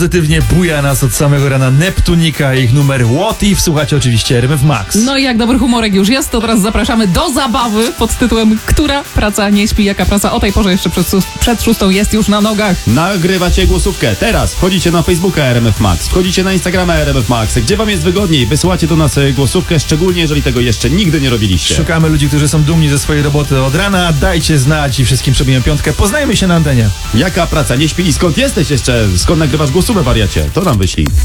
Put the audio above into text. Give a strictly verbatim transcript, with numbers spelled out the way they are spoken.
Pozytywnie buja nas od samego rana Neptunika, ich numer What If. Słuchacie oczywiście R M F Max. No i jak dobry humorek już jest, to teraz zapraszamy do zabawy pod tytułem Która praca nie śpi, jaka praca o tej porze jeszcze przed, przed szóstą jest już na nogach. Nagrywacie głosówkę. Teraz wchodzicie na Facebooka R M F Max, wchodzicie na Instagrama R M F Max. Gdzie wam jest wygodniej? Wysyłacie do nas głosówkę, szczególnie jeżeli tego jeszcze nigdy nie robiliście. Szukamy ludzi, którzy są dumni ze swojej roboty od rana. Dajcie znać i wszystkim przebijemy piątkę. Poznajmy się na antenie. Jaka praca nie śpi i skąd jesteś jeszcze? Skąd nagrywasz głosówkę, wariacie? To nam wyślij.